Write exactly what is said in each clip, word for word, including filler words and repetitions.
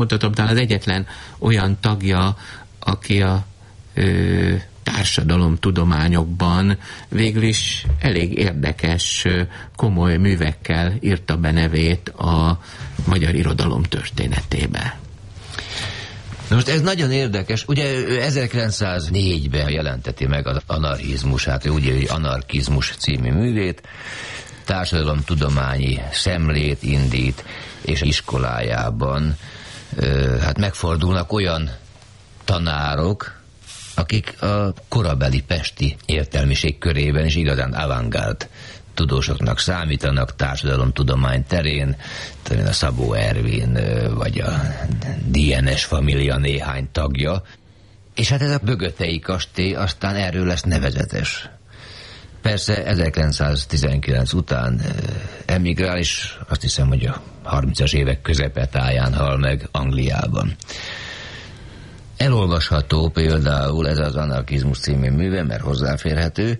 Mondhatom, talán az egyetlen olyan tagja, aki a ö, társadalomtudományokban végül is elég érdekes, komoly művekkel írta be nevét a magyar irodalom történetébe. Na most ez nagyon érdekes, ugye ő ezerkilencszáznégyben jelenteti meg az anarchizmusát, úgy hogy Anarchizmus című művét, társadalomtudományi szemlét indít, és iskolájában hát megfordulnak olyan tanárok, akik a korabeli pesti értelmiség körében is igazán avantgárd tudósoknak számítanak társadalomtudomány terén, talán a Szabó Ervin, vagy a dé en es família néhány tagja, és hát ez a Bögötei kastély aztán erről lesz nevezetes. Persze ezerkilencszáztizenkilenc után emigrál, és azt hiszem, hogy a harmincas évek közepetáján hal meg Angliában. Elolvasható például ez az Anarchizmus című műve, mert hozzáférhető.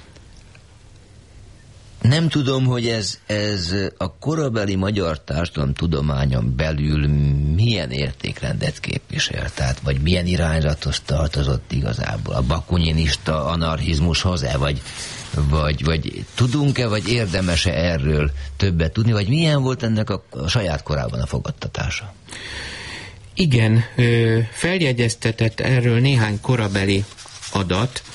Nem tudom, hogy ez, ez a korabeli magyar társadalomtudományon belül milyen értékrendet képvisel, tehát vagy milyen irányzathoz tartozott igazából, a bakuninista anarchizmushoz-e, vagy, vagy, vagy tudunk-e, vagy érdemes-e erről többet tudni, vagy milyen volt ennek a, a saját korában a fogadtatása? Igen, feljegyeztetett erről néhány korabeli adat.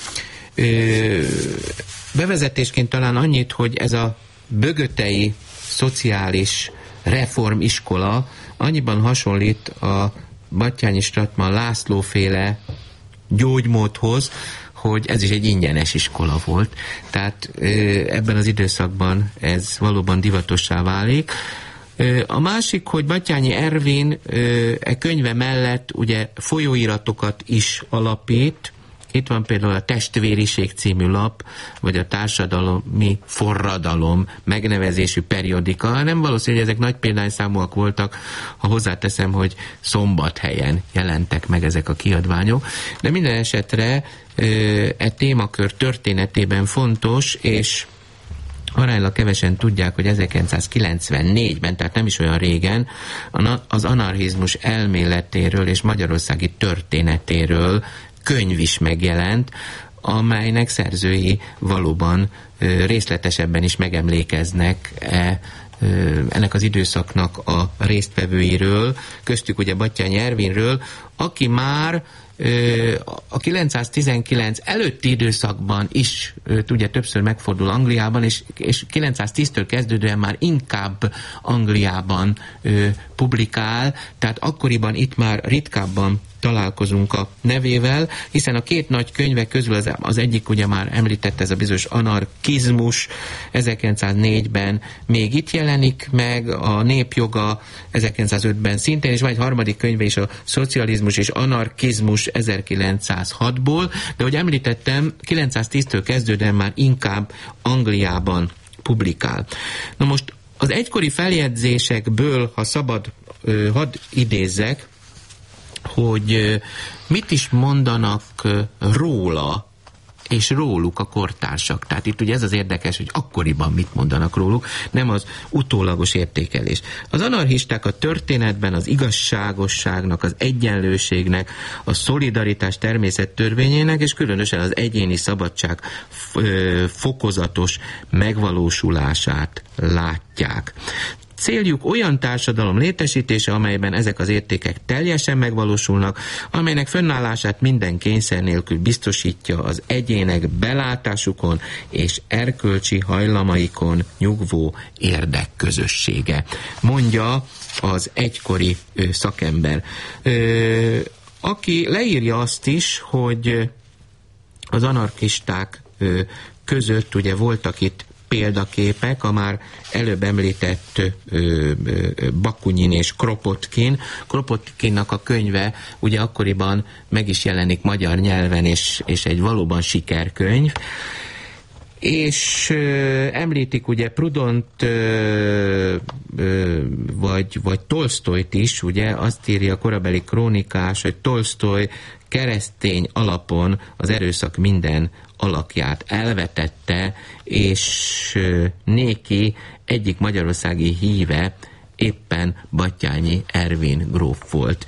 Bevezetésként talán annyit, hogy ez a bögötei szociális reformiskola annyiban hasonlít a Batthyány Strattmann László féle gyógymódhoz, hogy ez is egy ingyenes iskola volt. Tehát ebben az időszakban ez valóban divatossá válik. A másik, hogy Batthyány Ervin e könyve mellett ugye folyóiratokat is alapít. Itt van például a Testvériség című lap, vagy a Társadalmi Forradalom megnevezésű periodika. Nem valószínű, hogy ezek nagy példányszámúak voltak, ha hozzáteszem, hogy Szombathelyen jelentek meg ezek a kiadványok. De minden esetre e témakör történetében fontos, és aránylag kevesen tudják, hogy ezerkilencszázkilencvennégyben, tehát nem is olyan régen, az anarchizmus elméletéről és magyarországi történetéről könyv is megjelent, amelynek szerzői valóban részletesebben is megemlékeznek e, ennek az időszaknak a résztvevőiről, köztük ugye Batthyány Ervinről, aki már a kilencszáztizenkilenc előtti időszakban is ugye többször megfordul Angliában, és, és kilencszáztíztől kezdődően már inkább Angliában ö, publikál, tehát akkoriban itt már ritkábban találkozunk a nevével, hiszen a két nagy könyve közül az, az egyik ugye már említett, ez a bizonyos Anarchizmus ezerkilencszáznégyben még itt jelenik meg, a Népjoga ezerkilencszázötben szintén, és van egy harmadik könyve is, a Szocializmus és Anarchizmus ezerkilencszázhatból, de ahogy említettem, kilencszáztíztől kezdődően már inkább Angliában publikál. Na most az egykori feljegyzésekből, ha szabad, hadd idézzek, hogy mit is mondanak róla és róluk a kortársak. Tehát itt ugye ez az érdekes, hogy akkoriban mit mondanak róluk, nem az utólagos értékelés. Az anarchisták a történetben az igazságosságnak, az egyenlőségnek, a szolidaritás természettörvényének, és különösen az egyéni szabadság fokozatos megvalósulását látják. Céljuk olyan társadalom létesítése, amelyben ezek az értékek teljesen megvalósulnak, amelynek fönnállását minden kényszer nélkül biztosítja az egyének belátásukon és erkölcsi hajlamaikon nyugvó érdekközössége, mondja az egykori ö, szakember. Ö, aki leírja azt is, hogy az anarchisták ö, között ugye voltak itt példaképek, a már előbb említett ö, ö, Bakunin és Kropotkin. Kropotkinnak a könyve ugye akkoriban meg is jelenik magyar nyelven, és, és egy valóban sikerkönyv. És ö, említik ugye Proudhont ö, ö, vagy, vagy Tolsztojt is, ugye azt írja a korabeli krónikás, hogy Tolsztoj keresztény alapon az erőszak minden alakját elvetette, és néki egyik magyarországi híve éppen Batthyány Ervin gróf volt.